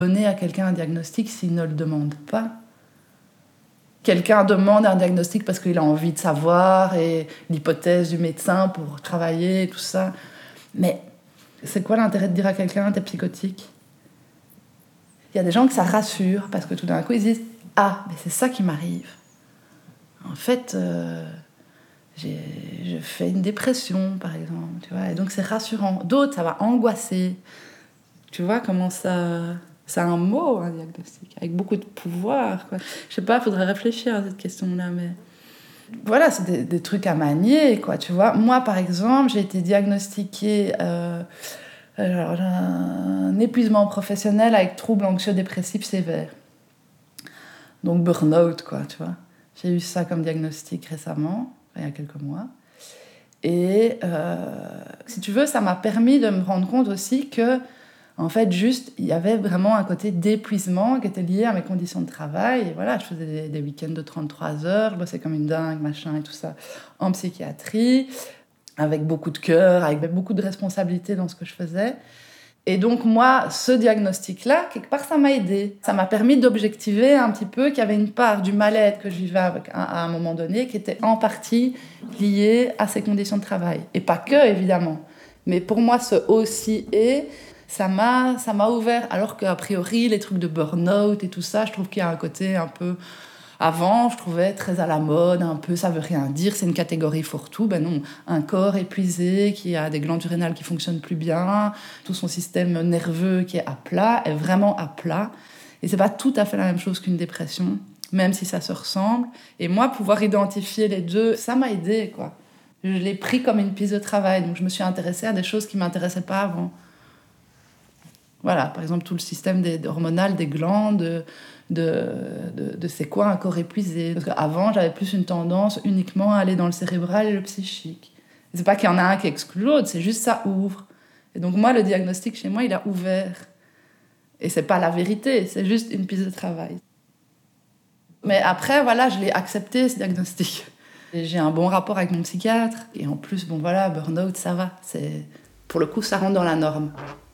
Donner à quelqu'un un diagnostic s'il ne le demande pas. Quelqu'un demande un diagnostic parce qu'il a envie de savoir et l'hypothèse du médecin pour travailler, tout ça. Mais c'est quoi l'intérêt de dire à quelqu'un « t'es psychotique ?» Il y a des gens que ça rassure parce que tout d'un coup ils disent « ah, mais c'est ça qui m'arrive. En fait, je fais une dépression, par exemple. » Tu vois, et donc c'est rassurant. D'autres, ça va angoisser. Tu vois comment ça... C'est un mot, un diagnostic, avec beaucoup de pouvoir, quoi. Je sais pas, il faudrait réfléchir à cette question-là, mais... Voilà, c'est des trucs à manier, quoi, tu vois. Moi, par exemple, j'ai été diagnostiquée... j'ai un épuisement professionnel avec troubles anxieux-dépressifs sévères. Donc burn-out, quoi, tu vois. J'ai eu ça comme diagnostic récemment, il y a quelques mois. Et si tu veux, ça m'a permis de me rendre compte aussi que en fait, juste, il y avait vraiment un côté d'épuisement qui était lié à mes conditions de travail. Et voilà, je faisais des week-ends de 33 heures, je bossais comme une dingue, machin et tout ça, en psychiatrie, avec beaucoup de cœur, avec beaucoup de responsabilités dans ce que je faisais. Et donc, moi, ce diagnostic-là, quelque part, ça m'a aidée. Ça m'a permis d'objectiver un petit peu qu'il y avait une part du mal-être que je vivais à un moment donné qui était en partie liée à ces conditions de travail. Et pas que, évidemment. Mais pour moi, ce aussi est... Ça m'a ouvert, alors qu'a priori, les trucs de burn-out et tout ça, je trouve qu'il y a un côté un peu... Avant, je trouvais très à la mode, un peu, ça veut rien dire, c'est une catégorie fourre-tout. Ben non, un corps épuisé, qui a des glandes surrénales qui fonctionnent plus bien, tout son système nerveux qui est à plat, est vraiment à plat. Et c'est pas tout à fait la même chose qu'une dépression, même si ça se ressemble. Et moi, pouvoir identifier les deux, ça m'a aidée, quoi. Je l'ai pris comme une piste de travail, donc je me suis intéressée à des choses qui m'intéressaient pas avant. Voilà, par exemple, tout le système hormonal des glandes, de c'est quoi un corps épuisé. Parce qu'avant, j'avais plus une tendance uniquement à aller dans le cérébral et le psychique. Et c'est pas qu'il y en a un qui exclut l'autre, c'est juste ça ouvre. Et donc moi, le diagnostic chez moi, il a ouvert. Et c'est pas la vérité, c'est juste une piste de travail. Mais après, voilà, je l'ai accepté, ce diagnostic. Et j'ai un bon rapport avec mon psychiatre. Et en plus, bon voilà, burn-out, ça va. Pour le coup, ça rentre dans la norme.